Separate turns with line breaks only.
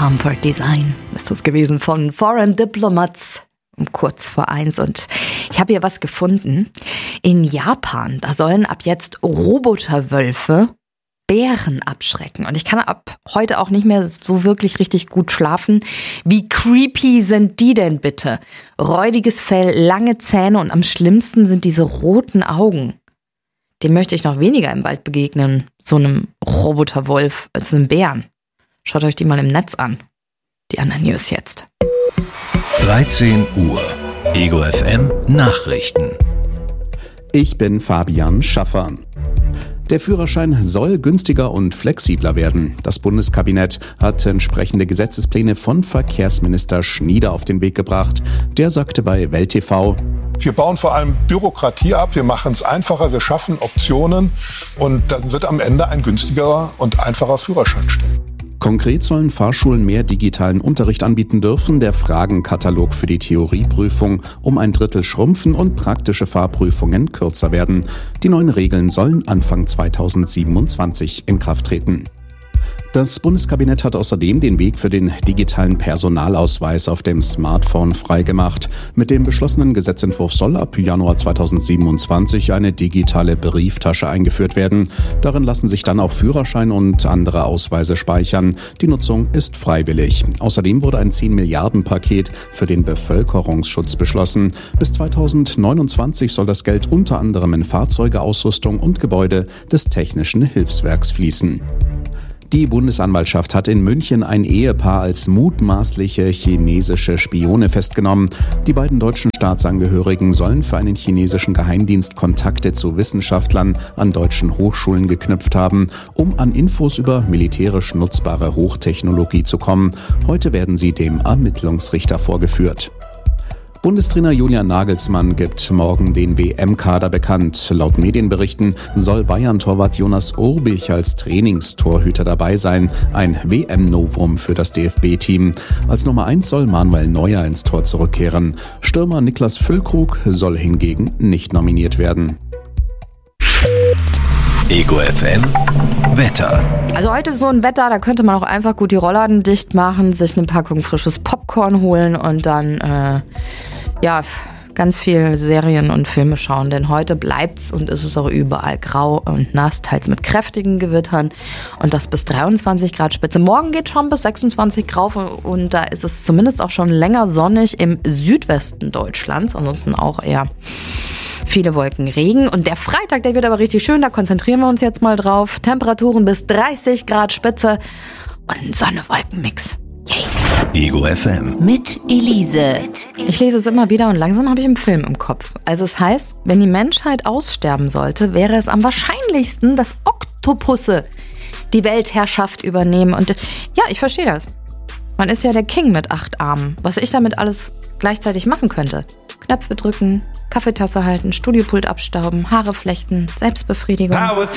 Comfort Design ist das gewesen von Foreign Diplomats um kurz vor 1. Und ich habe hier was gefunden. In Japan, da sollen ab jetzt Roboterwölfe Bären abschrecken. Und ich kann ab heute auch nicht mehr so wirklich richtig gut schlafen. Wie creepy sind die denn bitte? Räudiges Fell, lange Zähne und am schlimmsten sind diese roten Augen. Dem möchte ich noch weniger im Wald begegnen, so einem Roboterwolf, als einem Bären. Schaut euch die mal im Netz an. Die anderen News jetzt.
13 Uhr. Ego FM Nachrichten.
Ich bin Fabian Schaffer. Der Führerschein soll günstiger und flexibler werden. Das Bundeskabinett hat entsprechende Gesetzespläne von Verkehrsminister Schnieder auf den Weg gebracht. Der sagte bei Welt TV:
Wir bauen vor allem Bürokratie ab, wir machen es einfacher, wir schaffen Optionen und dann wird am Ende ein günstigerer und einfacher Führerschein stehen.
Konkret sollen Fahrschulen mehr digitalen Unterricht anbieten dürfen, der Fragenkatalog für die Theorieprüfung um 1/3 schrumpfen und praktische Fahrprüfungen kürzer werden. Die neuen Regeln sollen Anfang 2027 in Kraft treten. Das Bundeskabinett hat außerdem den Weg für den digitalen Personalausweis auf dem Smartphone freigemacht. Mit dem beschlossenen Gesetzentwurf soll ab Januar 2027 eine digitale Brieftasche eingeführt werden. Darin lassen sich dann auch Führerschein und andere Ausweise speichern. Die Nutzung ist freiwillig. Außerdem wurde ein 10-Milliarden-Paket für den Bevölkerungsschutz beschlossen. Bis 2029 soll das Geld unter anderem in Fahrzeuge, Ausrüstung und Gebäude des Technischen Hilfswerks fließen. Die Bundesanwaltschaft hat in München ein Ehepaar als mutmaßliche chinesische Spione festgenommen. Die beiden deutschen Staatsangehörigen sollen für einen chinesischen Geheimdienst Kontakte zu Wissenschaftlern an deutschen Hochschulen geknüpft haben, um an Infos über militärisch nutzbare Hochtechnologie zu kommen. Heute werden sie dem Ermittlungsrichter vorgeführt. Bundestrainer Julian Nagelsmann gibt morgen den WM-Kader bekannt. Laut Medienberichten soll Bayern-Torwart Jonas Urbich als Trainingstorhüter dabei sein. Ein WM-Novum für das DFB-Team. Als Nummer 1 soll Manuel Neuer ins Tor zurückkehren. Stürmer Niklas Füllkrug soll hingegen nicht nominiert werden.
Ego FM Wetter.
Also heute ist so ein Wetter, da könnte man auch einfach gut die Rollladen dicht machen, sich eine Packung frisches Popcorn holen und dann ganz viel Serien und Filme schauen. Denn heute bleibt's und ist es auch überall grau und nass, teils mit kräftigen Gewittern und das bis 23 Grad Spitze. Morgen geht schon bis 26 Grad und da ist es zumindest auch schon länger sonnig im Südwesten Deutschlands. Ansonsten auch eher viele Wolken, Regen. Und der Freitag, der wird aber richtig schön, da konzentrieren wir uns jetzt mal drauf. Temperaturen bis 30 Grad Spitze und Sonne-Wolken-Mix. Yay.
Ego FM.
Mit Elise.
Ich lese es immer wieder und langsam habe ich einen Film im Kopf. Also es heißt, wenn die Menschheit aussterben sollte, wäre es am wahrscheinlichsten, dass Oktopusse die Weltherrschaft übernehmen. Und ja, ich verstehe das. Man ist ja der King mit 8 Armen. Was ich damit alles gleichzeitig machen könnte. Knöpfe drücken, Kaffeetasse halten, Studiopult abstauben, Haare flechten, Selbstbefriedigung.